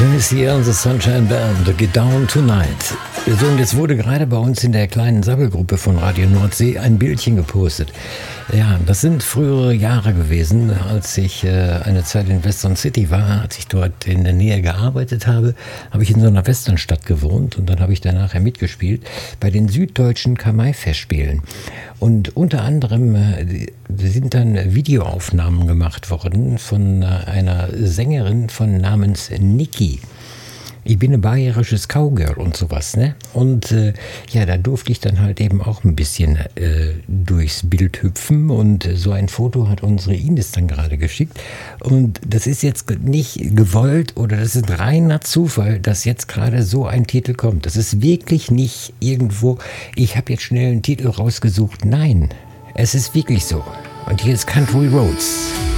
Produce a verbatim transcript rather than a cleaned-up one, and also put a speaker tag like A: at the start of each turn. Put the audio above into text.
A: Tennessee and the Sunshine Band, Get Down Tonight. So, und jetzt wurde gerade bei uns in der kleinen Sabbelgruppe von Radio Nordsee ein Bildchen gepostet. Ja, das sind frühere Jahre gewesen, als ich äh, eine Zeit in Western City war, als ich dort in der Nähe gearbeitet habe, habe ich in so einer Westernstadt gewohnt und dann habe ich da nachher mitgespielt bei den süddeutschen Kamai-Festspielen. Und unter anderem äh, sind dann Videoaufnahmen gemacht worden von äh, einer Sängerin von namens Niki. Ich bin ein bayerisches Cowgirl und sowas, ne? Und äh, ja, da durfte ich dann halt eben auch ein bisschen äh, durchs Bild hüpfen und äh, so ein Foto hat unsere Ines dann gerade geschickt. Und das ist jetzt nicht gewollt oder das ist reiner Zufall, dass jetzt gerade so ein Titel kommt. Das ist wirklich nicht irgendwo, ich habe jetzt schnell einen Titel rausgesucht. Nein, es ist wirklich so. Und hier ist Country Roads.